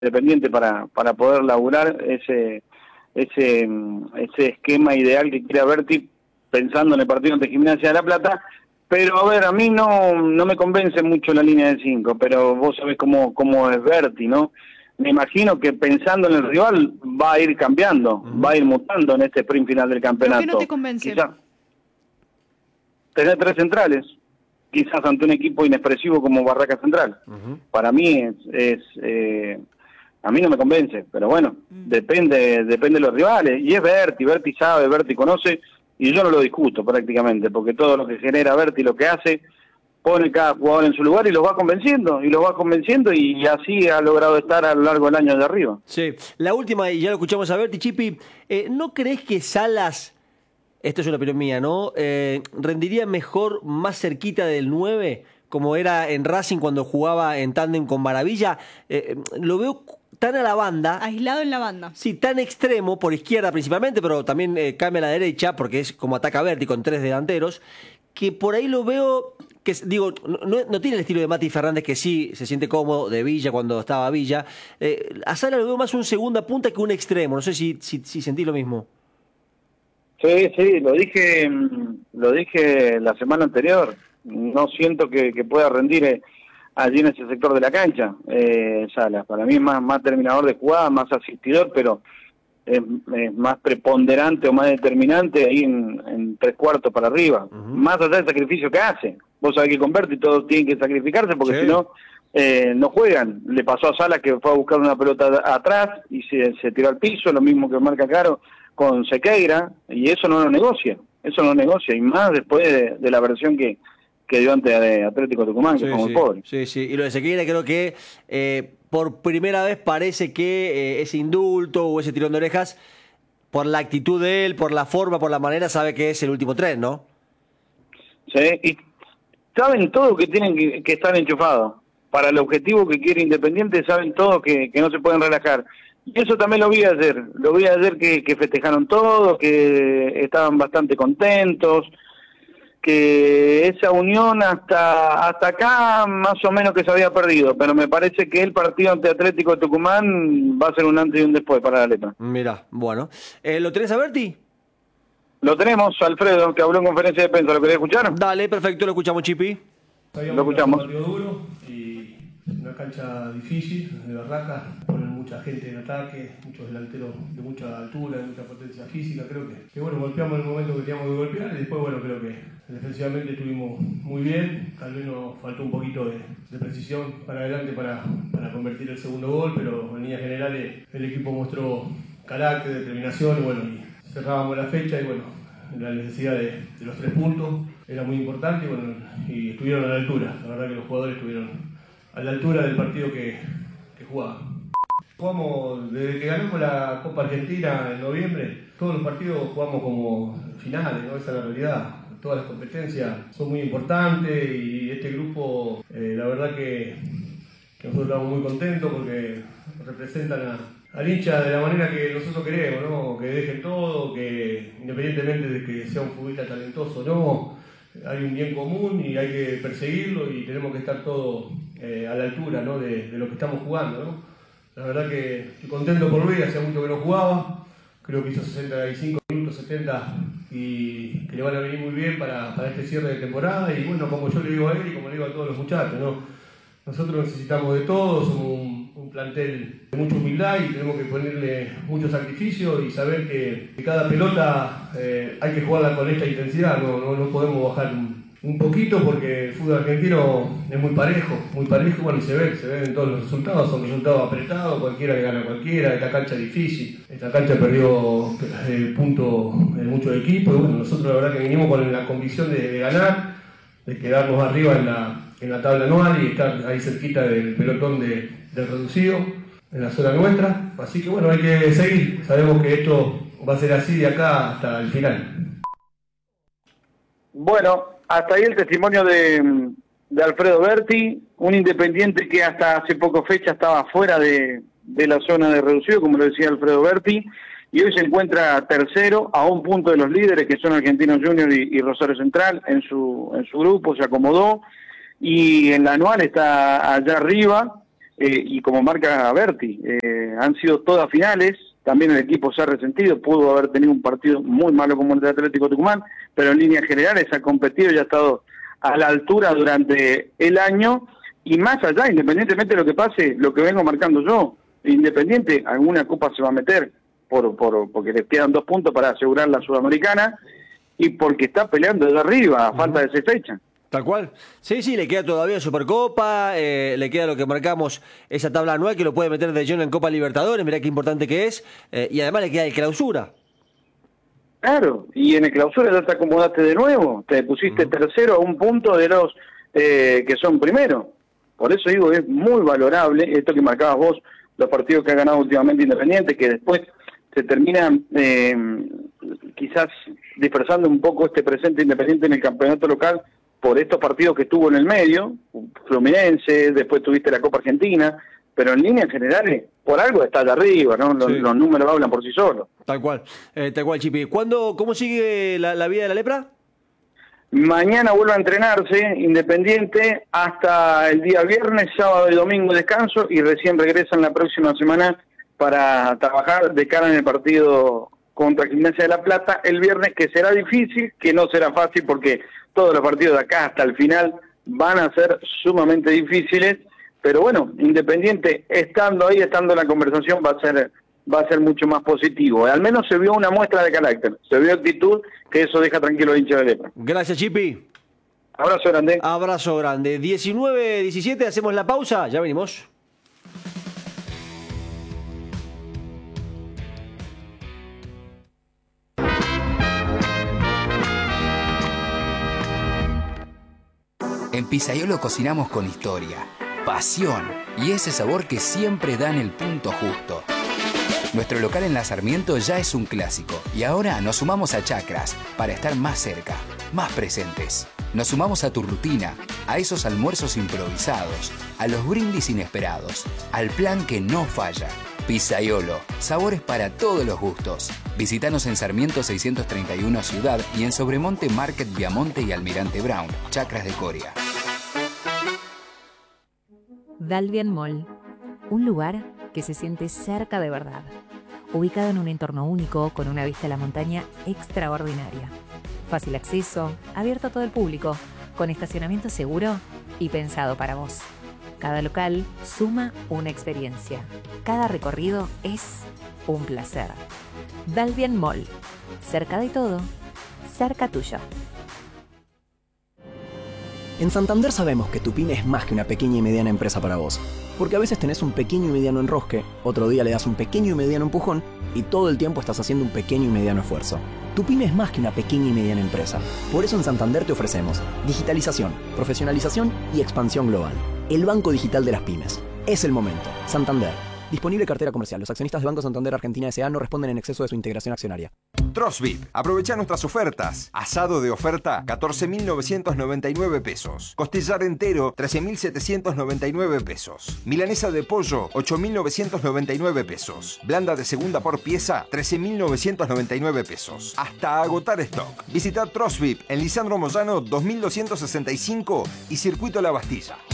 Independiente para poder laburar ese esquema ideal que quiere Berti pensando en el partido ante Gimnasia de La Plata. Pero a ver, a mí no me convence mucho la línea de 5, pero vos sabés cómo es Berti, ¿no? Me imagino que pensando en el rival va a ir cambiando, va a ir mutando en este sprint final del campeonato. ¿Por qué no te convence? Quizás tener 3 centrales, quizás ante un equipo inexpresivo como Barraca Central. Para mí a mí no me convence, pero bueno, depende de los rivales. Y es Berti sabe, Berti conoce, y yo no lo discuto prácticamente, porque todo lo que genera Berti, lo que hace, pone cada jugador en su lugar y los va convenciendo, y así ha logrado estar a lo largo del año de arriba. Sí, la última, y ya lo escuchamos a Berti, Chipi, ¿no crees que Salas, esto es una opinión mía, ¿no? ¿Rendiría mejor más cerquita del 9, como era en Racing cuando jugaba en tándem con Maravilla? Lo veo tan a la banda. Aislado en la banda. Sí, tan extremo, por izquierda principalmente, pero también cambia a la derecha, porque es como ataca Berti con 3 delanteros, que por ahí lo veo, que digo, no tiene el estilo de Mati Fernández, que sí se siente cómodo, de Villa cuando estaba Villa. A Sala lo veo más un segunda punta que un extremo, no sé si sentí lo mismo. Sí, lo dije la semana anterior. No siento que pueda rendir allí en ese sector de la cancha, Salas. Para mí es más terminador de jugada, más asistidor, pero es más preponderante o más determinante ahí en 3/4 para arriba. Más allá del sacrificio que hace. Vos sabés que con Berti todos tienen que sacrificarse, porque si no, no juegan. Le pasó a Salas que fue a buscar una pelota atrás y se tiró al piso, lo mismo que marca Caro con Sequeira, y eso no lo negocia, y más después de la versión que dio ante Atlético Tucumán, que fue muy pobre. Sí, y lo de Sequeira creo que por primera vez parece que ese indulto o ese tirón de orejas, por la actitud de él, por la forma, por la manera, sabe que es el último tren, ¿no? Sí, y saben todos que tienen que estar enchufados. Para el objetivo que quiere Independiente, saben todos que no se pueden relajar. Y eso también lo vi ayer que festejaron todos, que estaban bastante contentos, que esa unión hasta acá más o menos que se había perdido, pero me parece que el partido ante Atlético de Tucumán va a ser un antes y un después para la Letra. Mira, bueno. ¿Lo tenés a Berti? Lo tenemos, Alfredo, que habló en conferencia de prensa. ¿Lo querés escuchar? Dale, perfecto, lo escuchamos, Chipi. Lo escuchamos. Un partido duro y una cancha difícil, de Barraca, ponen mucha gente en ataque, muchos delanteros de mucha altura, de mucha potencia física. Creo que bueno, golpeamos en el momento que teníamos que golpear, y después bueno, creo que defensivamente estuvimos muy bien. Tal vez nos faltó un poquito de precisión para adelante para convertir el segundo gol, pero en líneas generales el equipo mostró carácter, determinación, y bueno, y cerrábamos la fecha, y bueno, la necesidad de los 3 puntos era muy importante, y bueno, y estuvieron a la altura. La verdad que los jugadores estuvieron a la altura del partido que jugaban. Jugamos, desde que ganamos la Copa Argentina en noviembre, todos los partidos jugamos como finales, ¿no? Esa es la realidad. Todas las competencias son muy importantes, y este grupo, la verdad que nosotros estamos muy contentos porque representan al hincha de la manera que nosotros queremos, ¿no? Que dejen todo, que independientemente de que sea un futbolista talentoso o no, hay un bien común y hay que perseguirlo, y tenemos que estar todos a la altura, ¿no? de lo que estamos jugando, ¿no? La verdad que estoy contento por Luis, hacía mucho que no jugaba, creo que hizo 65 minutos, 70, y que le van a venir muy bien para este cierre de temporada. Y bueno, como yo le digo a él y como le digo a todos los muchachos, ¿no? Nosotros necesitamos de todo, somos un plantel de mucha humildad y tenemos que ponerle mucho sacrificio y saber que cada pelota hay que jugarla con esta intensidad, no podemos bajar un poquito, porque el fútbol argentino es muy parejo, bueno, y se ven en todos los resultados, son resultados apretados, cualquiera le gana a cualquiera. Esta cancha es difícil, esta cancha perdió puntos en muchos equipos, y bueno, nosotros la verdad que venimos con la convicción de ganar, de quedarnos arriba en la tabla anual y estar ahí cerquita del pelotón del reducido, en la zona nuestra. Así que bueno, hay que seguir, sabemos que esto va a ser así de acá hasta el final. Bueno, hasta ahí el testimonio de Alfredo Berti, un Independiente que hasta hace poco fecha estaba fuera de la zona de reducido, como lo decía Alfredo Berti, y hoy se encuentra tercero, a un punto de los líderes, que son Argentinos Juniors y Rosario Central. En su grupo se acomodó, y en la anual está allá arriba, y como marca Berti, han sido todas finales. También el equipo se ha resentido, pudo haber tenido un partido muy malo como el de Atlético Tucumán, pero en líneas generales ha competido y ha estado a la altura durante el año, y más allá, independientemente de lo que pase, lo que vengo marcando yo, Independiente alguna copa se va a meter, porque les quedan 2 puntos para asegurar la Sudamericana, y porque está peleando de arriba a falta de 6 fechas. Tal cual. Sí, le queda todavía Supercopa, le queda lo que marcamos, esa tabla anual que lo puede meter de lleno en Copa Libertadores, mirá qué importante que es, y además le queda el Clausura. Claro, y en el Clausura ya te acomodaste de nuevo, te pusiste tercero a 1 punto de los que son primero. Por eso digo, es muy valorable esto que marcabas vos, los partidos que ha ganado últimamente Independiente, que después se termina quizás dispersando un poco este presente Independiente en el campeonato local por estos partidos que estuvo en el medio, Fluminense, después tuviste la Copa Argentina, pero en líneas generales, por algo está allá arriba, ¿no? Los números hablan por sí solos. Tal cual, Chipi. ¿Cómo sigue la vida de la lepra? Mañana vuelve a entrenarse Independiente hasta el día viernes, sábado y domingo descanso, y recién regresan la próxima semana para trabajar de cara en el partido contra Gimnasia de La Plata el viernes, que será difícil, que no será fácil porque todos los partidos de acá hasta el final van a ser sumamente difíciles, pero bueno, Independiente estando ahí, estando en la conversación, va a ser mucho más positivo. Al menos se vio una muestra de carácter, se vio actitud, que eso deja tranquilo al hincha de Lepra. Gracias, Chipi. Abrazo grande. Abrazo grande. 19:17, hacemos la pausa, ya venimos. En Pizzaiolo cocinamos con historia, pasión y ese sabor que siempre dan el punto justo. Nuestro local en La Sarmiento ya es un clásico y ahora nos sumamos a Chacras para estar más cerca, más presentes. Nos sumamos a tu rutina, a esos almuerzos improvisados, a los brindis inesperados, al plan que no falla. Pizzaiolo, sabores para todos los gustos. Visítanos en Sarmiento 631 Ciudad y en Sobremonte Market Viamonte y Almirante Brown, Chacras de Coria. Dalvian Mall, un lugar que se siente cerca de verdad, ubicado en un entorno único con una vista a la montaña extraordinaria. Fácil acceso, abierto a todo el público, con estacionamiento seguro y pensado para vos. Cada local suma una experiencia. Cada recorrido es un placer. Dalvian Mall, cerca de todo, cerca tuyo. En Santander sabemos que tu pyme es más que una pequeña y mediana empresa para vos. Porque a veces tenés un pequeño y mediano enrosque, otro día le das un pequeño y mediano empujón y todo el tiempo estás haciendo un pequeño y mediano esfuerzo. Tu pyme es más que una pequeña y mediana empresa. Por eso en Santander te ofrecemos digitalización, profesionalización y expansión global. El banco digital de las pymes. Es el momento. Santander. Disponible cartera comercial. Los accionistas de Banco Santander Argentina S.A. no responden en exceso de su integración accionaria. Trosvit. Aprovecha nuestras ofertas. Asado de oferta, 14.999 pesos. Costillar entero, 13.799 pesos. Milanesa de pollo, 8.999 pesos. Blanda de segunda por pieza, 13.999 pesos. Hasta agotar stock. Visita Trosvit en Lisandro Moyano 2265 y Circuito La Bastilla.